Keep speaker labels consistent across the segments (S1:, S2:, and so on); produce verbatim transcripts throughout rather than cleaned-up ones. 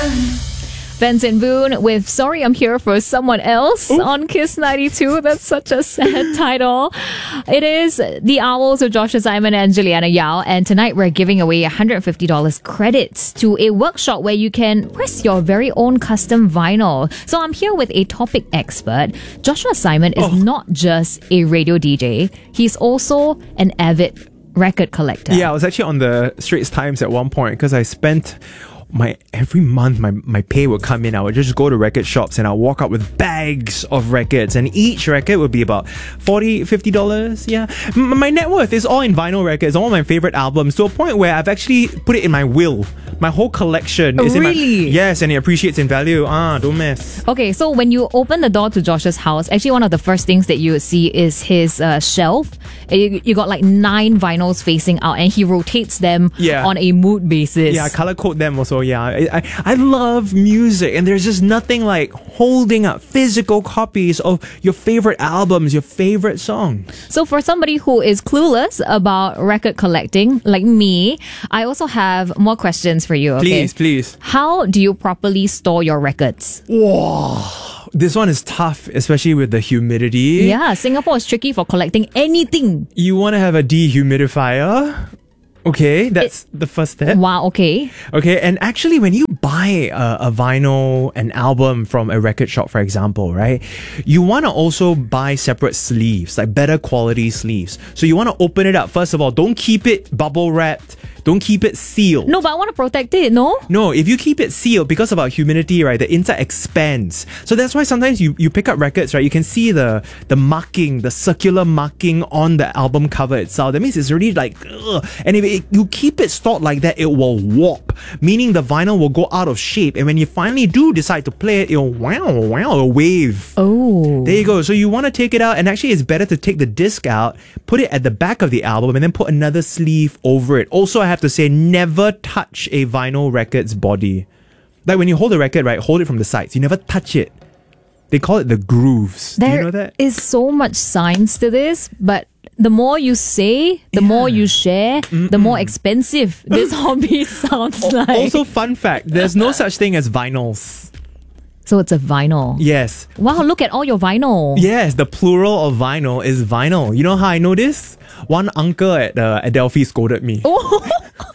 S1: Benson Boone with Sorry I'm Here for Someone Else Ooh. On Kiss ninety-two. That's such a sad title. It is The Owls with Joshua Simon and Juliana Yao. And tonight we're giving away one hundred fifty dollars credits to a workshop where you can press your very own custom vinyl. So I'm here with a topic expert. Joshua Simon is oh. not just a radio D J. He's also an avid record collector.
S2: Yeah, I was actually on the Straits Times at one point because I spent... My every month my, my pay would come in. I would just go to record shops and I'll walk out with bags of records, and each record would be about forty dollars, fifty dollars. Yeah. M- my net worth is all in vinyl records, all my favorite albums, to a point where I've actually put it in my will. My whole collection is
S1: really?
S2: in my... Yes, and it appreciates in value. Ah, don't mess.
S1: Okay, so when you open the door to Josh's house, actually one of the first things that you would see is his uh, shelf. You, you got like nine vinyls facing out, and he rotates them
S2: yeah.
S1: on a mood basis.
S2: Yeah, I color code them also. Yeah, I, I I love music, and there's just nothing like holding up physical copies of your favorite albums, your favorite songs.
S1: So for somebody who is clueless about record collecting, like me, I also have more questions for you. Okay?
S2: Please, please.
S1: How do you properly store your records?
S2: Whoa. This one is tough, especially with the humidity.
S1: Yeah, Singapore is tricky for collecting anything.
S2: You want to have a dehumidifier. Okay, that's it, the first step.
S1: Wow, okay.
S2: Okay, and actually when you buy a, a vinyl, an album from a record shop, for example, right, you want to also buy separate sleeves, like better quality sleeves. So you want to open it up. First of all, don't keep it bubble wrapped. Don't keep it sealed.
S1: No, but I want to protect it, no?
S2: No, if you keep it sealed, because of our humidity, right, the inside expands. So that's why sometimes you, you pick up records, right, you can see the, the marking, the circular marking on the album cover itself. That means it's really like, ugh. And if it, you keep it stored like that, it will warp, meaning the vinyl will go out of shape. And when you finally do decide to play it, it'll wow, wow, it'll wave.
S1: Oh.
S2: There you go. So you want to take it out, and actually it's better to take the disc out, put it at the back of the album, and then put another sleeve over it. Also, I have to say, never touch a vinyl record's body. Like when you hold a record, right, hold it from the sides. You never touch it. They call it the grooves.
S1: There
S2: Do you know that?
S1: is so much science to this, but the more you say, the yeah. more you share, Mm-mm. the more expensive this hobby sounds like.
S2: Also, fun fact, there's no such thing as vinyls.
S1: So it's a vinyl.
S2: Yes.
S1: Wow, look at all your vinyl.
S2: Yes, the plural of vinyl is vinyl. You know how I know this? One uncle at uh, Adelphi scolded me.
S1: Oh.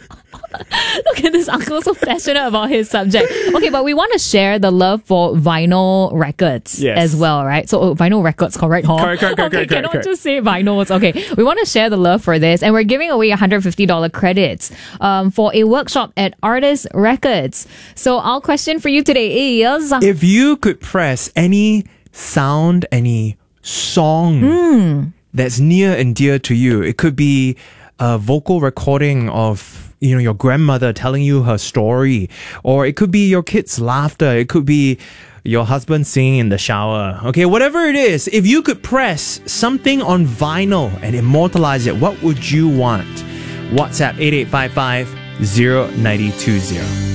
S1: Look at this uncle, so passionate about his subject. Okay, but we want to share the love for vinyl records
S2: yes.
S1: as well, right? So oh, vinyl records, correct? Huh?
S2: Correct, correct, correct,
S1: okay,
S2: correct,
S1: cannot
S2: correct.
S1: just say vinyls. Okay, we want to share the love for this, and we're giving away one hundred fifty dollars credits um, for a workshop at Artist Records. So our question for you today is...
S2: If you could press any sound, any song
S1: mm.
S2: that's near and dear to you, it could be a vocal recording of, you know, your grandmother telling you her story, or it could be your kids' laughter, it could be your husband singing in the shower. Okay, whatever it is, if you could press something on vinyl and immortalize it, what would you want? WhatsApp eight eight five five, zero nine two zero.